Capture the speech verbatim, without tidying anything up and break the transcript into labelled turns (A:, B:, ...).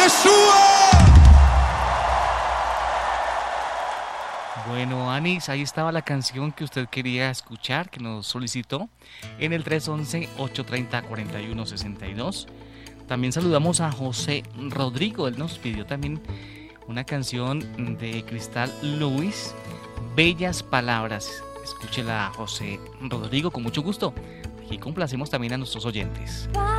A: Bueno, Anis, ahí estaba la canción que usted quería escuchar, que nos solicitó en el tres once, ocho treinta, cuarenta y uno sesenta y dos. También saludamos a José Rodrigo, él nos pidió también una canción de Cristal Lewis, Bellas Palabras. Escúchela, José Rodrigo, con mucho gusto. Aquí complacemos también a nuestros oyentes.